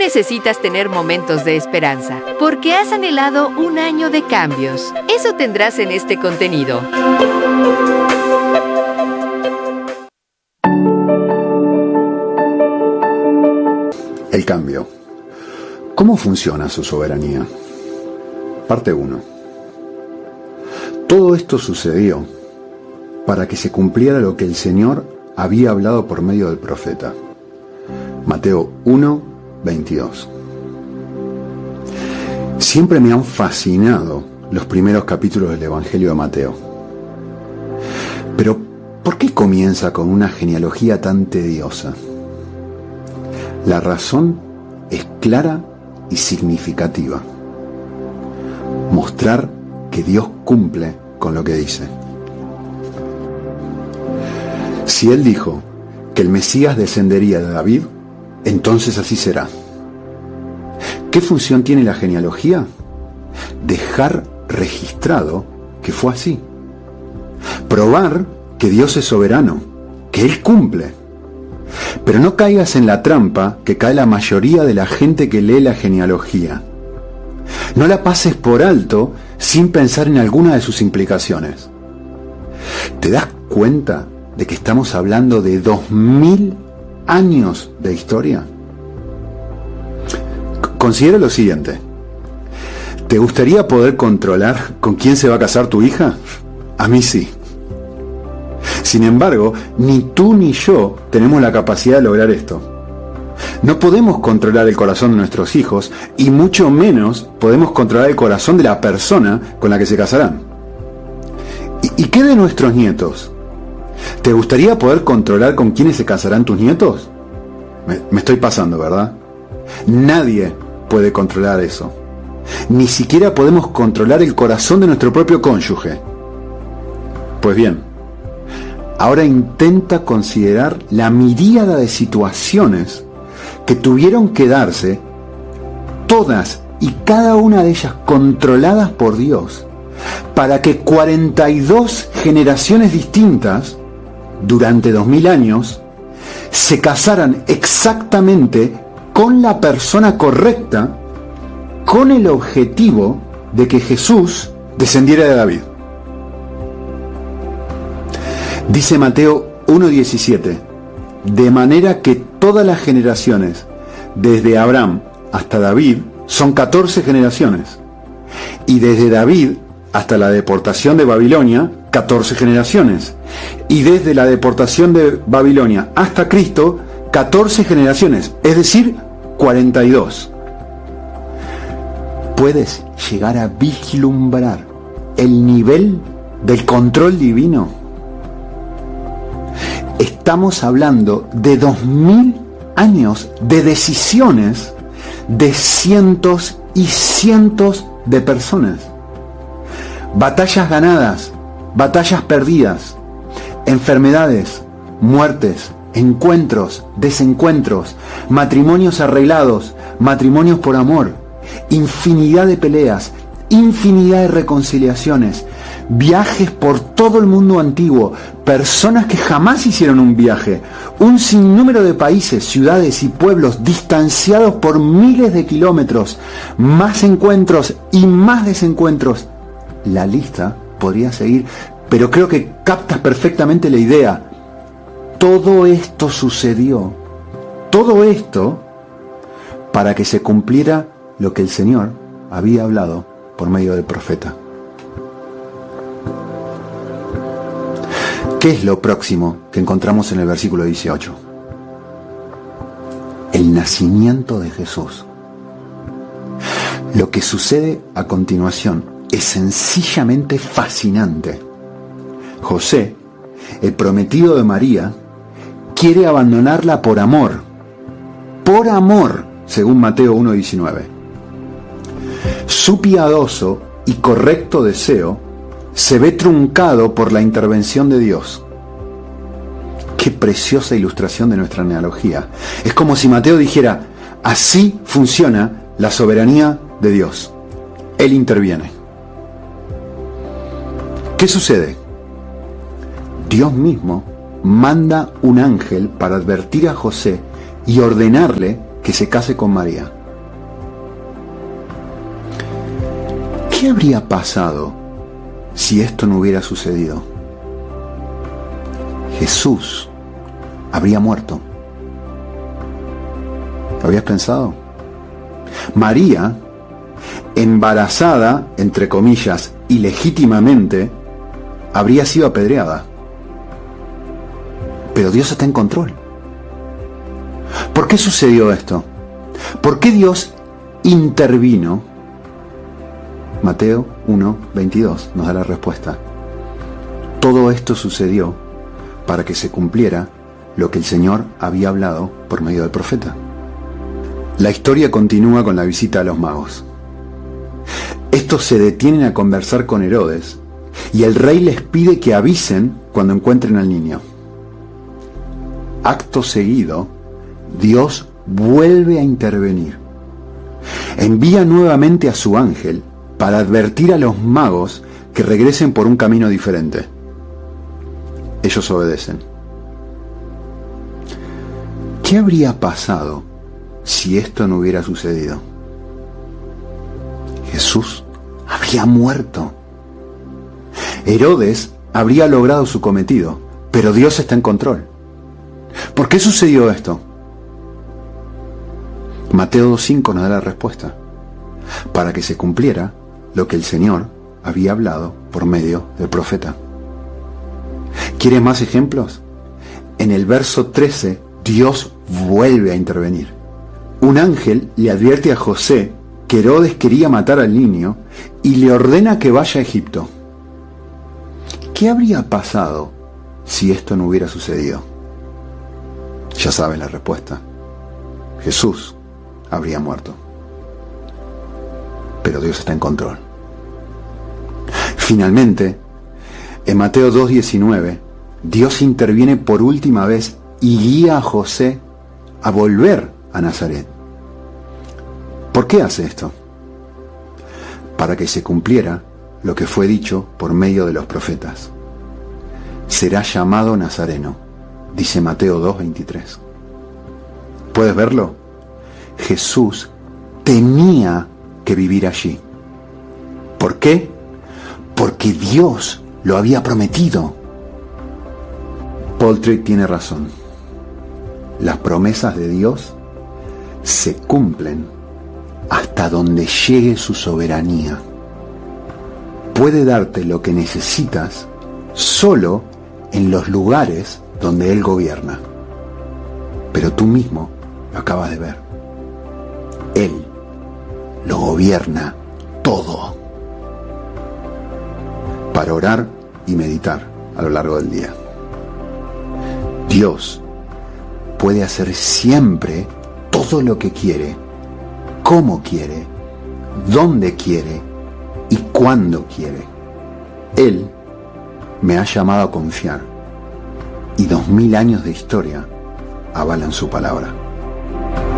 necesitas tener momentos de esperanza, porque has anhelado un año de cambios. Eso tendrás en este contenido. El cambio. ¿Cómo funciona su soberanía? Parte 1. Todo esto sucedió para que se cumpliera lo que el Señor había hablado por medio del profeta. Mateo 1, 22. Siempre me han fascinado los primeros capítulos del Evangelio de Mateo. Pero, ¿por qué comienza con una genealogía tan tediosa? La razón es clara y significativa. Mostrar que Dios cumple con lo que dice. Si Él dijo que el Mesías descendería de David, entonces así será. ¿Qué función tiene la genealogía? Dejar registrado que fue así. Probar que Dios es soberano, que Él cumple. Pero no caigas en la trampa que cae la mayoría de la gente que lee la genealogía. No la pases por alto sin pensar en alguna de sus implicaciones. ¿Te das cuenta de que estamos hablando de 2000 años de historia? Considera lo siguiente. ¿Te gustaría poder controlar con quién se va a casar tu hija? A mí sí. Sin embargo, ni tú ni yo tenemos la capacidad de lograr esto. No podemos controlar el corazón de nuestros hijos y mucho menos podemos controlar el corazón de la persona con la que se casarán. ¿Y qué de nuestros nietos? ¿Te gustaría poder controlar con quiénes se casarán tus nietos? Me estoy pasando, ¿verdad? Nadie puede controlar eso. Ni siquiera podemos controlar el corazón de nuestro propio cónyuge. Pues bien, ahora intenta considerar la miríada de situaciones que tuvieron que darse, todas y cada una de ellas controladas por Dios, para que 42 generaciones distintas, durante 2000 años, se casaran exactamente con la persona correcta, con el objetivo de que Jesús descendiera de David. Dice Mateo 1:17, de manera que todas las generaciones, desde Abraham hasta David, son 14 generaciones, y desde David hasta la deportación de Babilonia, 14 generaciones, y desde la deportación de Babilonia hasta Cristo, 14 generaciones, es decir, 42. ¿Puedes llegar a vislumbrar el nivel del control divino? Estamos hablando de 2000 años de decisiones de cientos y cientos de personas. Batallas ganadas, batallas perdidas, enfermedades, muertes, encuentros, desencuentros, matrimonios arreglados, matrimonios por amor, infinidad de peleas, infinidad de reconciliaciones, viajes por todo el mundo antiguo, personas que jamás hicieron un viaje, un sinnúmero de países, ciudades y pueblos distanciados por miles de kilómetros, más encuentros y más desencuentros. La lista podría seguir, pero creo que captas perfectamente la idea. Todo esto sucedió, todo esto, para que se cumpliera lo que el Señor había hablado por medio del profeta. ¿Qué es lo próximo que encontramos en el versículo 18? El nacimiento de Jesús. Lo que sucede a continuación es sencillamente fascinante. José, el prometido de María, quiere abandonarla por amor, según Mateo 1:19. Su piadoso y correcto deseo se ve truncado por la intervención de Dios. Qué preciosa ilustración de nuestra analogía. Es como si Mateo dijera, así funciona la soberanía de Dios. Él interviene. ¿Qué sucede? Dios mismo manda un ángel para advertir a José y ordenarle que se case con María. ¿Qué habría pasado si esto no hubiera sucedido? Jesús habría muerto. ¿Lo habías pensado? María, embarazada, entre comillas, ilegítimamente, habría sido apedreada. Pero Dios está en control. ¿Por qué sucedió esto? ¿Por qué Dios intervino? Mateo 1:22 nos da la respuesta. Todo esto sucedió para que se cumpliera lo que el Señor había hablado por medio del profeta. La historia continúa con la visita a los magos. Estos se detienen a conversar con Herodes y el rey les pide que avisen cuando encuentren al niño. Acto seguido, Dios vuelve a intervenir. Envía nuevamente a su ángel para advertir a los magos que regresen por un camino diferente. Ellos obedecen. ¿Qué habría pasado si esto no hubiera sucedido? Jesús habría muerto. Herodes habría logrado su cometido, pero Dios está en control. ¿Por qué sucedió esto? Mateo 2:5 nos da la respuesta. Para que se cumpliera lo que el Señor había hablado por medio del profeta. ¿Quieres más ejemplos? En el verso 13, Dios vuelve a intervenir. Un ángel le advierte a José que Herodes quería matar al niño y le ordena que vaya a Egipto. ¿Qué habría pasado si esto no hubiera sucedido? Ya saben la respuesta. Jesús habría muerto. Pero Dios está en control. Finalmente, en Mateo 2:19, Dios interviene por última vez y guía a José a volver a Nazaret. ¿Por qué hace esto? Para que se cumpliera lo que fue dicho por medio de los profetas. Será llamado Nazareno, dice Mateo 2:23. ¿Puedes verlo? Jesús tenía que vivir allí. ¿Por qué? Porque Dios lo había prometido. Paul Tripp tiene razón. Las promesas de Dios se cumplen hasta donde llegue su soberanía. Puede darte lo que necesitas solo en los lugares donde Él gobierna. Pero tú mismo lo acabas de ver. Él lo gobierna todo. Para orar y meditar a lo largo del día. Dios puede hacer siempre todo lo que quiere, cómo quiere, dónde quiere y cuándo quiere. Él me ha llamado a confiar y 2000 años de historia avalan su palabra.